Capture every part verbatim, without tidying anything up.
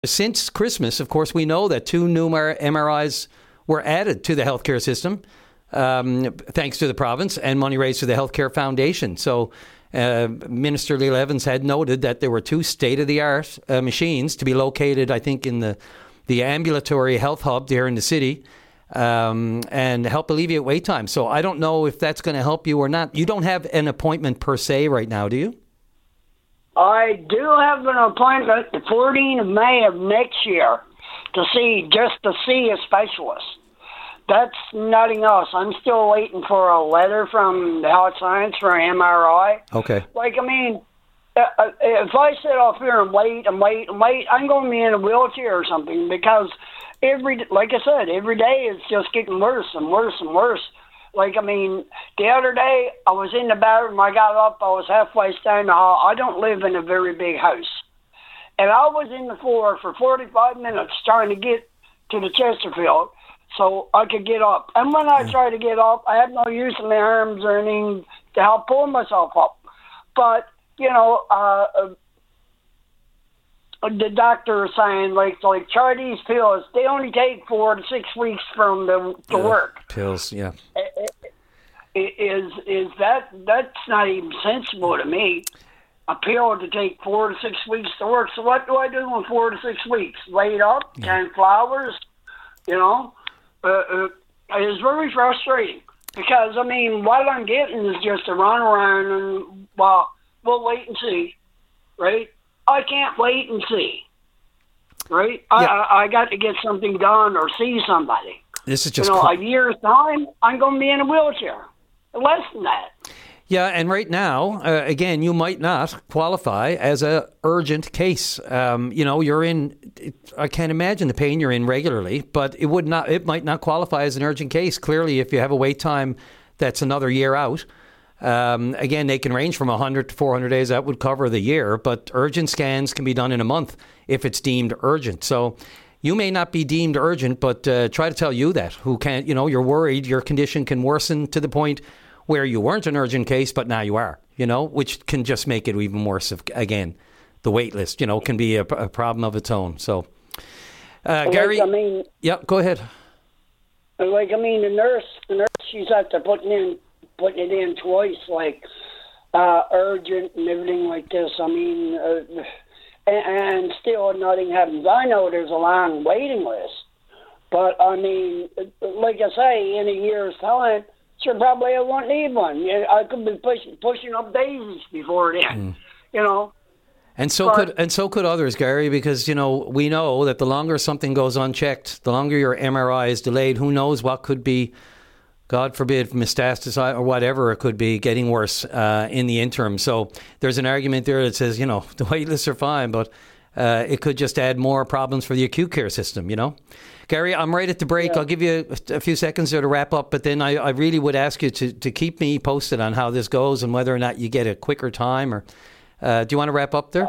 Since Christmas, of course, we know that two new M R Is were added to the healthcare system, um, thanks to the province, and money raised to the Healthcare Foundation. So uh, Minister Leila Evans had noted that there were two state-of-the-art uh, machines to be located, I think, in the, the ambulatory health hub there in the city, um, and help alleviate wait time. So I don't know if that's going to help you or not. You don't have an appointment per se right now, do you? I do have an appointment the fourteenth of May of next year to see, just to see a specialist. That's nothing else. I'm still waiting for a letter from the Health Science for an M R I. Okay. Like, I mean, if I sit off here and wait and wait and wait, I'm going to be in a wheelchair or something, because every, like I said, every day it's just getting worse and worse and worse. Like, I mean, the other day, I was in the bathroom, I got up, I was halfway down the hall. I don't live in a very big house. And I was in the floor for forty-five minutes trying to get to the Chesterfield so I could get up. And when I tried to get up, I had no use of my arms or anything to help pull myself up. But, you know, uh, the doctor is saying, like, like try these pills. They only take four to six weeks from the to uh, work. Pills, yeah. Is is that that's not even sensible to me? A pill to take four to six weeks to work. So what do I do in four to six weeks? Laid up, yeah. Can flowers, you know? Uh, uh, it's very frustrating because I mean, what I'm getting is just a run around and well, we'll wait and see, right? I can't wait and see, right? Yeah. I, I got to get something done or see somebody. This is just you know, cl- a year's time, I'm going to be in a wheelchair. Less than that. Yeah, and right now, uh, again, you might not qualify as a urgent case. Um, you know, you're in. I can't imagine the pain you're in regularly, but it would not. It might not qualify as an urgent case. Clearly, if you have a wait time that's another year out. Um, again, they can range from one hundred to four hundred days. That would cover the year, but urgent scans can be done in a month if it's deemed urgent. So you may not be deemed urgent, but uh, try to tell you that, who can't, you know, you're worried your condition can worsen to the point where you weren't an urgent case, but now you are, you know, which can just make it even worse. If, again, the wait list, you know, can be a, a problem of its own. So, uh, like, Gary, I mean, yeah, go ahead. Like, I mean, the nurse, the nurse, she's out there putting in, putting it in twice, like uh, urgent and everything like this. I mean, uh, and, and still nothing happens. I know there's a long waiting list, but I mean, like I say, in a year's time, sure, probably I won't need one. I could be pushing pushing up daisies before then, mm. you know. And so but, could and so could others, Gary, because, you know, we know that the longer something goes unchecked, the longer your M R I is delayed, who knows what could be, God forbid, metastasis or whatever it could be, getting worse uh, in the interim. So there's an argument there that says, you know, the wait lists are fine, but uh, it could just add more problems for the acute care system, you know. Gary, I'm right at the break. Yeah. I'll give you a, a few seconds there to wrap up, but then I, I really would ask you to, to keep me posted on how this goes and whether or not you get a quicker time. Or uh, do you want to wrap up there?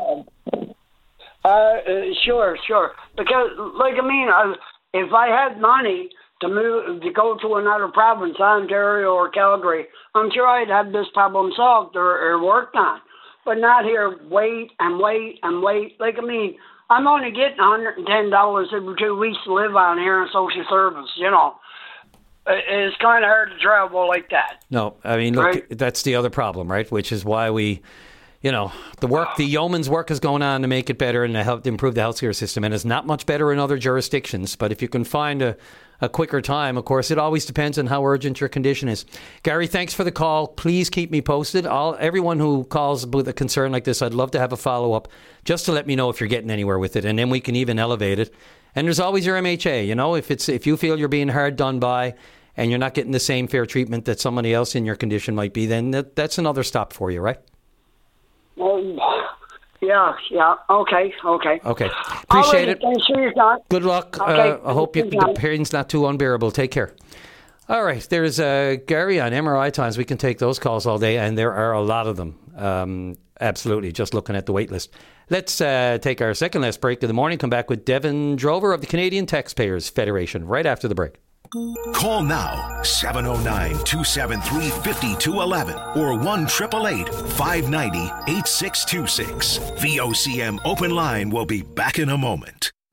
Uh, uh, sure, sure. Because, like, I mean, uh, if I had money to move to go to another province, Ontario or Calgary, I'm sure I'd have this problem solved or, or worked on. But not here, wait and wait and wait. Like, I mean, I'm only getting one hundred ten dollars every two weeks to live on here in social service, you know. It's kind of hard to travel like that. No, I mean, look, right? That's the other problem, right? Which is why we, you know, the work, the yeoman's work is going on to make it better and to help to improve the healthcare system. And it's not much better in other jurisdictions. But if you can find a, a quicker time, of course, it always depends on how urgent your condition is. Gary, thanks for the call. Please keep me posted. I'll, everyone who calls with a concern like this, I'd love to have a follow-up just to let me know if you're getting anywhere with it. And then we can even elevate it. And there's always your M H A, you know, if it's if you feel you're being hard done by and you're not getting the same fair treatment that somebody else in your condition might be, then that, that's another stop for you, right? Well, yeah, yeah. Okay, okay. Okay. Appreciate right, it. Thanks for your time. Good luck. Okay. Uh, I hope you, the pain's not too unbearable. Take care. All right. There's uh, Gary on M R I times. We can take those calls all day, and there are a lot of them. Um, absolutely. Just looking at the wait list. Let's uh, take our second last break of the morning. Come back with Devin Drover of the Canadian Taxpayers Federation right after the break. Call now, seven oh nine, two seven three, five two one one or one eight eight eight, five nine zero, eight six two six. V O C M Open Line will be back in a moment.